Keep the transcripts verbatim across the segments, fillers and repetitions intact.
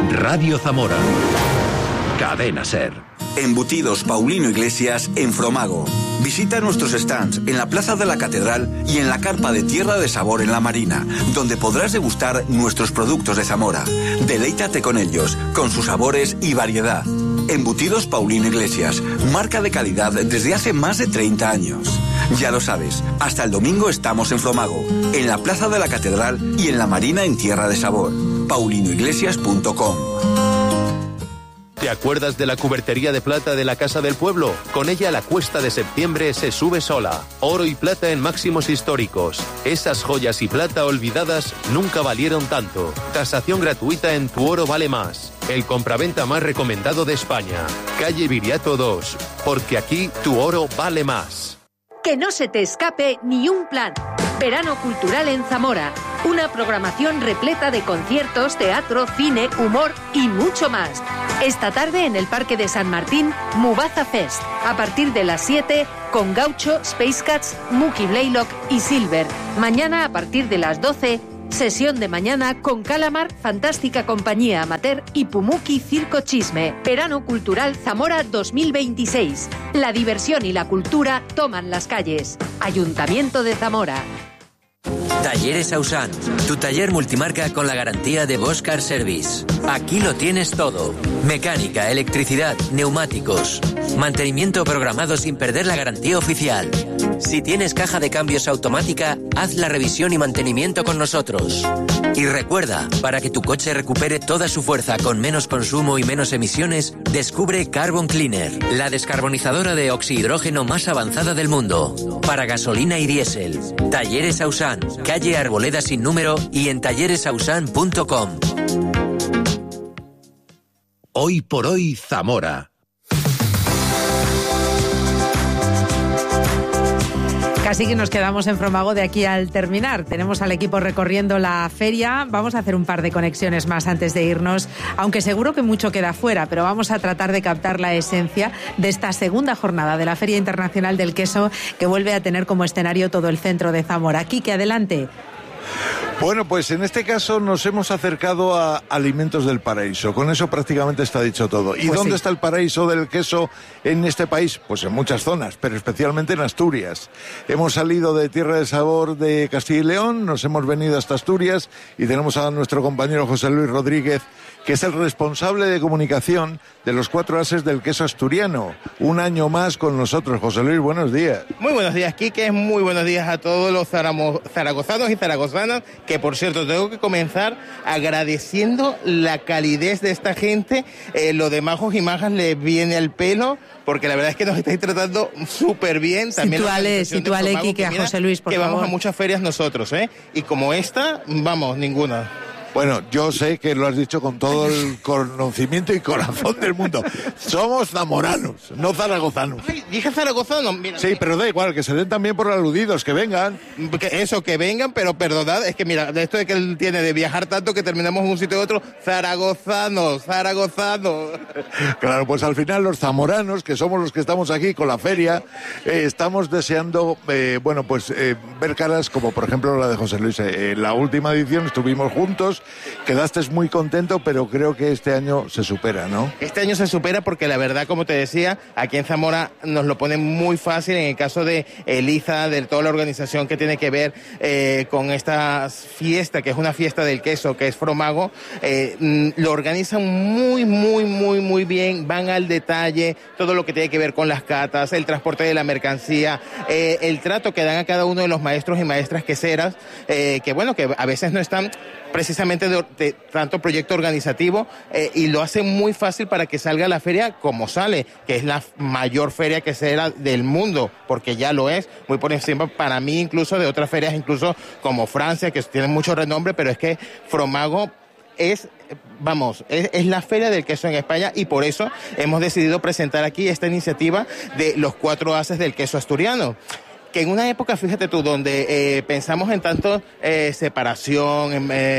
Radio Zamora. Cadena Ser. Embutidos Paulino Iglesias en Fromago. Visita nuestros stands en la Plaza de la Catedral y en la carpa de Tierra de Sabor en La Marina, donde podrás degustar nuestros productos de Zamora. Deleítate con ellos, con sus sabores y variedad. Embutidos Paulino Iglesias, marca de calidad desde hace más de treinta años. Ya lo sabes, hasta el domingo estamos en Fromago, en la Plaza de la Catedral y en La Marina en Tierra de Sabor. paulino iglesias punto com. ¿Te acuerdas de la cubertería de plata de la Casa del Pueblo? Con ella la cuesta de septiembre se sube sola. Oro y plata en máximos históricos. Esas joyas y plata olvidadas nunca valieron tanto. Tasación gratuita en Tu Oro Vale Más. El compraventa más recomendado de España. Calle Viriato dos. Porque aquí tu oro vale más. Que no se te escape ni un plan. Verano Cultural en Zamora. Una programación repleta de conciertos, teatro, cine, humor y mucho más. Esta tarde en el Parque de San Martín, Mubaza Fest. A partir de las siete, con Gaucho, Space Cats, Mookie Blaylock y Silver. Mañana a partir de las doce, sesión de mañana con Calamar, Fantástica Compañía Amateur y Pumuki Circo Chisme. Verano Cultural Zamora dos mil veintiséis. La diversión y la cultura toman las calles. Ayuntamiento de Zamora. Talleres Ausan, tu taller multimarca con la garantía de Bosch Car Service. Aquí lo tienes todo. Mecánica, electricidad, neumáticos. Mantenimiento programado sin perder la garantía oficial. Si tienes caja de cambios automática, haz la revisión y mantenimiento con nosotros. Y recuerda, para que tu coche recupere toda su fuerza con menos consumo y menos emisiones, descubre Carbon Cleaner, la descarbonizadora de oxihidrógeno más avanzada del mundo. Para gasolina y diésel. Talleres Ausan, calle Arboleda sin número y en talleres ausan punto com. Hoy por hoy Zamora. Casi que nos quedamos en Fromago de aquí al terminar. Tenemos al equipo recorriendo la feria. Vamos a hacer un par de conexiones más antes de irnos, aunque seguro que mucho queda fuera, pero vamos a tratar de captar la esencia de esta segunda jornada de la Feria Internacional del Queso, que vuelve a tener como escenario todo el centro de Zamora. Quique, adelante. Bueno, pues en este caso nos hemos acercado a Alimentos del Paraíso. Con eso prácticamente está dicho todo. ¿Y pues dónde sí. está el paraíso del queso en este país? Pues en muchas zonas, pero especialmente en Asturias. Hemos salido de Tierra de Sabor de Castilla y León, nos hemos venido hasta Asturias y tenemos a nuestro compañero José Luis Rodríguez, que es el responsable de comunicación de los cuatro ases del queso asturiano. Un año más con nosotros. José Luis, buenos días. Muy buenos días, Quique. Muy buenos días a todos los zaramo- zaragozanos y zaragozanas, que por cierto tengo que comenzar agradeciendo la calidez de esta gente. Eh, lo de majos y majas les viene al pelo, porque la verdad es que nos estáis tratando súper bien. También Situale, situale, Quique, a José Luis, por que favor. vamos a muchas ferias nosotros, ¿eh? Y como esta, vamos, ninguna. Bueno, yo sé que lo has dicho con todo el conocimiento y corazón del mundo. Somos zamoranos, no zaragozanos. Ay, dije zaragozano. Mira, sí, pero da igual, que se den también por aludidos, que vengan. Que eso, que vengan, pero perdonad, es que mira, de esto de que él tiene de viajar tanto que terminamos en un sitio y otro, zaragozanos, zaragozanos. Claro, pues al final los zamoranos, que somos los que estamos aquí con la feria, eh, estamos deseando, eh, bueno, pues eh, ver caras como por ejemplo la de José Luis. Eh, en la última edición estuvimos juntos, quedaste muy contento, pero creo que este año se supera, ¿no? Este año se supera porque la verdad, como te decía, aquí en Zamora nos lo ponen muy fácil en el caso de Eliza, de toda la organización que tiene que ver eh, con esta fiesta, que es una fiesta del queso, que es Fromago. Eh, lo organizan muy, muy, muy, muy bien, van al detalle, todo lo que tiene que ver con las catas, el transporte de la mercancía, eh, el trato que dan a cada uno de los maestros y maestras queseras, eh, que bueno, que a veces no están precisamente de, de tanto proyecto organizativo, eh, y lo hacen muy fácil para que salga la feria como sale, que es la mayor feria quesera del mundo, porque ya lo es, muy por encima para mí incluso de otras ferias, incluso como Francia, que tienen mucho renombre, pero es que Fromago es, vamos, es, es la feria del queso en España, y por eso hemos decidido presentar aquí esta iniciativa de los cuatro haces del queso asturiano. Que en una época, fíjate tú, donde eh, pensamos en tanto eh, separación, en, eh,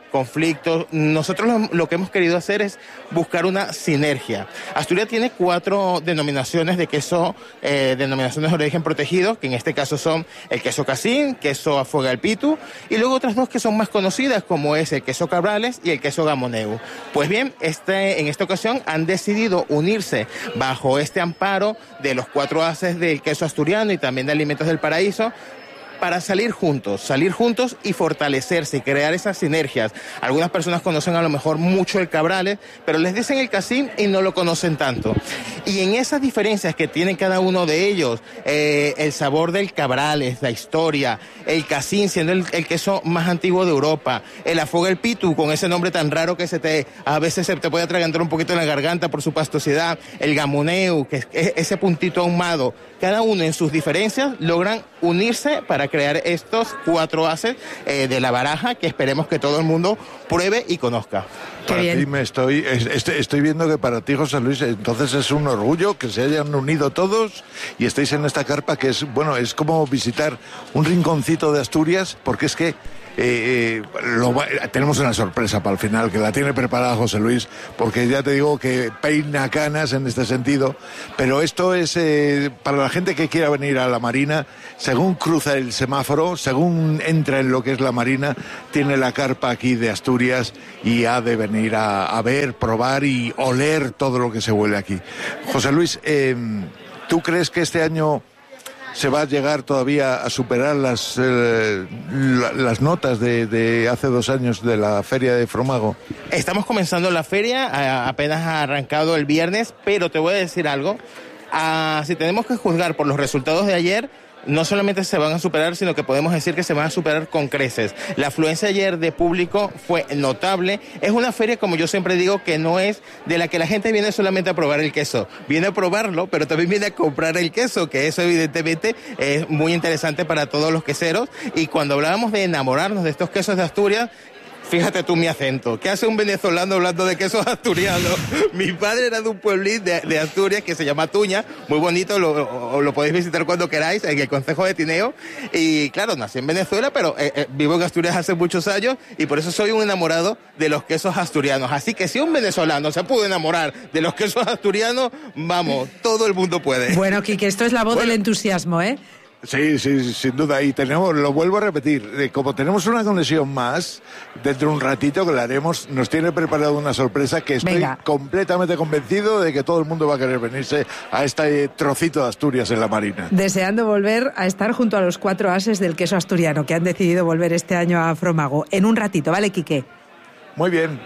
conflictos. Nosotros lo, lo que hemos querido hacer es buscar una sinergia. Asturias tiene cuatro denominaciones de queso, eh, denominaciones de origen protegido, que en este caso son el queso Casín, queso Afuega el Pitu, y luego otras dos que son más conocidas, como es el queso Cabrales y el queso Gamoneu. Pues bien, este, en esta ocasión han decidido unirse bajo este amparo de los cuatro haces del queso asturiano y también de Alimentos del Paraíso, para salir juntos, salir juntos y fortalecerse y crear esas sinergias. Algunas personas conocen a lo mejor mucho el Cabrales, pero les dicen el Casín y no lo conocen tanto. Y en esas diferencias que tienen cada uno de ellos, eh, el sabor del Cabrales, la historia, el Casín siendo el, el queso más antiguo de Europa, el Afuega el Pitu con ese nombre tan raro que se te a veces se te puede atragantar un poquito en la garganta por su pastosidad, el Gamoneu, que es ese puntito ahumado, cada uno en sus diferencias logran unirse para crear estos cuatro haces eh, de la baraja que esperemos que todo el mundo pruebe y conozca. Para ti me estoy, estoy, estoy viendo que para ti, José Luis, entonces es un orgullo que se hayan unido todos y estéis en esta carpa que es, bueno, es como visitar un rinconcito de Asturias, porque es que Eh, eh, lo, tenemos una sorpresa para el final que la tiene preparada José Luis, porque ya te digo que peina canas en este sentido, pero esto es eh, para la gente que quiera venir a la Marina, según cruza el semáforo, según entra en lo que es la Marina, tiene la carpa aquí de Asturias y ha de venir a, a ver, probar y oler todo lo que se huele aquí. José Luis, eh, ¿tú crees que este año se va a llegar todavía a superar las, eh, la, las notas de, de hace dos años de la Feria de Fromago? Estamos comenzando la feria, a, apenas ha arrancado el viernes, pero te voy a decir algo. Ah, si tenemos que juzgar por los resultados de ayer, no solamente se van a superar, sino que podemos decir que se van a superar con creces. La afluencia ayer de público fue notable. Es una feria, como yo siempre digo, que no es de la que la gente viene solamente a probar el queso. Viene a probarlo, pero también viene a comprar el queso, que eso evidentemente es muy interesante para todos los queseros. Y cuando hablábamos de enamorarnos de estos quesos de Asturias, fíjate tú mi acento. ¿Qué hace un venezolano hablando de quesos asturianos? Mi padre era de un pueblín de, de Asturias que se llama Tuña, muy bonito, lo, lo podéis visitar cuando queráis, en el concejo de Tineo. Y claro, nací en Venezuela, pero eh, eh, vivo en Asturias hace muchos años y por eso soy un enamorado de los quesos asturianos. Así que si un venezolano se pudo enamorar de los quesos asturianos, vamos, todo el mundo puede. Bueno, Quique, esto es la voz bueno. del entusiasmo, ¿eh? Sí, sí, sin duda. Y tenemos, lo vuelvo a repetir, como tenemos una conexión más, dentro de un ratito que la haremos, nos tiene preparado una sorpresa que estoy Venga. completamente convencido de que todo el mundo va a querer venirse a este trocito de Asturias en la Marina. Deseando volver a estar junto a los cuatro ases del queso asturiano que han decidido volver este año a Fromago. En un ratito, ¿vale, Quique? Muy bien.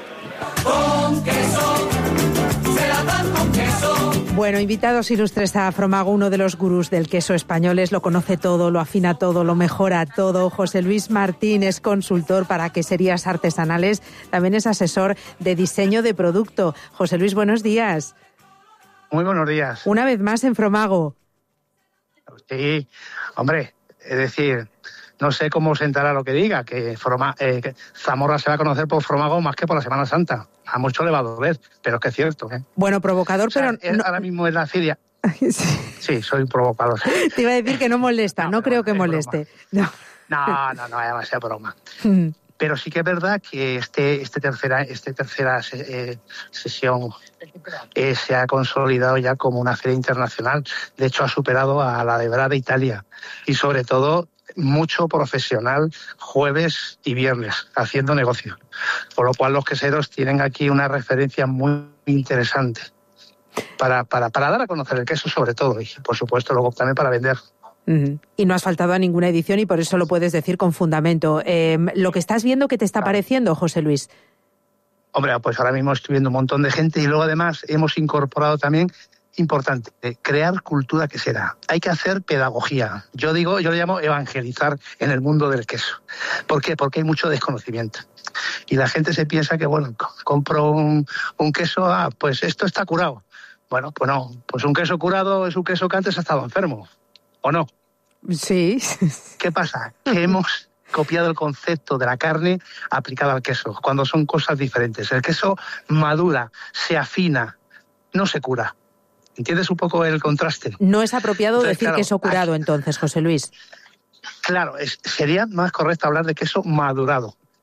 Con queso, se la dan con queso. Bueno, invitados ilustres a Fromago, uno de los gurús del queso españoles, lo conoce todo, lo afina todo, lo mejora todo. José Luis Martín es consultor para queserías artesanales, también es asesor de diseño de producto. José Luis, buenos días. Muy buenos días. Una vez más en Fromago. Sí, hombre, es decir, no sé cómo sentará lo que diga, que, Froma, eh, que Zamora se va a conocer por Fromago más que por la Semana Santa. A mucho le va a doler, pero es que es cierto. ¿eh? Bueno, provocador, o sea, pero... No... Ahora mismo es la feria. sí. sí, soy provocador. Te iba a decir que no molesta, no, no creo que moleste. No, no, no, no, además es broma. Pero sí que es verdad que este, este tercera, este tercera eh, sesión eh, se ha consolidado ya como una feria internacional. De hecho, ha superado a la de Bra de Italia. Y sobre todo, mucho profesional jueves y viernes haciendo negocio. Por lo cual los queseros tienen aquí una referencia muy interesante para, para, para dar a conocer el queso sobre todo y por supuesto luego también para vender. Uh-huh. Y no has faltado a ninguna edición y por eso lo puedes decir con fundamento. Eh, lo que estás viendo, ¿qué te está pareciendo, José Luis? Hombre, pues ahora mismo estoy viendo un montón de gente y luego además hemos incorporado también, importante, crear cultura quesera. Hay que hacer pedagogía. Yo digo, yo le llamo evangelizar en el mundo del queso. ¿Por qué? Porque hay mucho desconocimiento. Y la gente se piensa que, bueno, compro un, un queso, ah, pues esto está curado. Bueno, pues no, pues un queso curado es un queso que antes ha estado enfermo. ¿O no? Sí. ¿Qué pasa? Que hemos copiado el concepto de la carne aplicado al queso, cuando son cosas diferentes. El queso madura, se afina, no se cura. ¿Entiendes un poco el contraste? No es apropiado entonces, decir claro, queso curado, aquí, entonces, José Luis. Claro, es, sería más correcto hablar de queso madurado.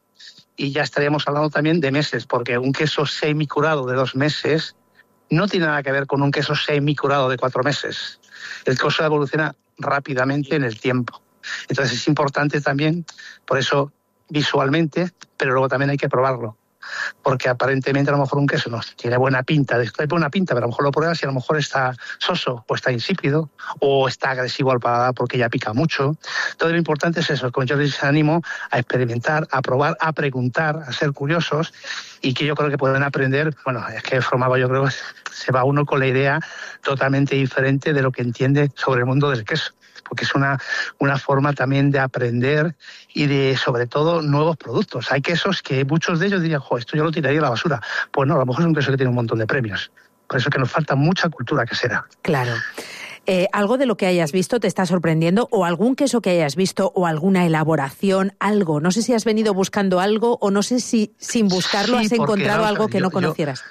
y ya estaríamos hablando también de meses, porque un queso semicurado de dos meses no tiene nada que ver con un queso semicurado de cuatro meses. El queso evoluciona rápidamente en el tiempo. Entonces es importante también, por eso visualmente, pero luego también hay que probarlo. Porque aparentemente a lo mejor un queso no tiene buena pinta, tiene buena pinta, pero a lo mejor lo pruebas y a lo mejor está soso, o está insípido, o está agresivo al paladar porque ya pica mucho. Todo lo importante es eso, como yo les animo a experimentar, a probar, a preguntar, a ser curiosos, y que yo creo que pueden aprender. Bueno, es que Fromago yo creo que se va uno con la idea totalmente diferente de lo que entiende sobre el mundo del queso, porque es una, una forma también de aprender y de, sobre todo, nuevos productos. Hay quesos que muchos de ellos dirían, jo, esto yo lo tiraría a la basura. Pues no, a lo mejor es un queso que tiene un montón de premios. Por eso es que nos falta mucha cultura quesera. Claro. Eh, ¿Algo de lo que hayas visto te está sorprendiendo? ¿O algún queso que hayas visto o alguna elaboración, algo? No sé si has venido buscando algo o no sé si sin buscarlo sí, has encontrado no, algo que yo, no conocieras.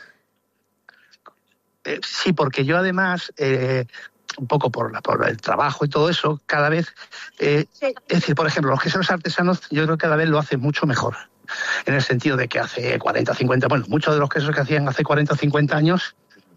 Yo, eh, sí, porque yo además... Eh, un poco por, la, por el trabajo y todo eso, cada vez, eh, es decir, por ejemplo, los quesos artesanos yo creo que cada vez lo hacen mucho mejor, en el sentido de que hace cuarenta, cincuenta, bueno, muchos de los quesos que hacían hace cuarenta o cincuenta años,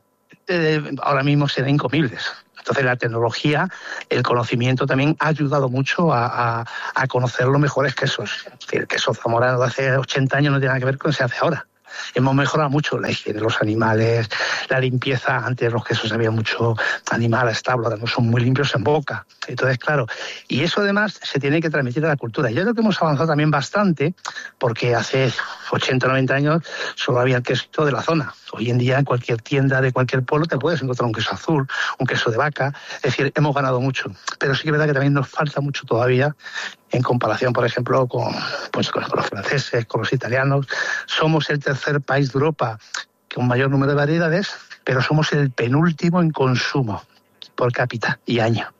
eh, ahora mismo serán incomibles. Entonces la tecnología, el conocimiento también ha ayudado mucho a, a, a conocer los mejores quesos. Es decir, el queso zamorano de hace ochenta años no tiene nada que ver con lo que se hace ahora. Hemos mejorado mucho la higiene de los animales, la limpieza. Antes los quesos había mucho animal, establo, ahora no son muy limpios en boca. Entonces, claro, y eso además se tiene que transmitir a la cultura. Yo creo que hemos avanzado también bastante, porque hace ochenta o noventa años solo había el queso de la zona. Hoy en día en cualquier tienda de cualquier pueblo te puedes encontrar un queso azul, un queso de vaca. Es decir, hemos ganado mucho. Pero sí que es verdad que también nos falta mucho todavía en comparación, por ejemplo, con, pues, con los franceses, con los italianos. Somos el tercer país de Europa con mayor número de variedades, pero somos el penúltimo en consumo por cápita y año.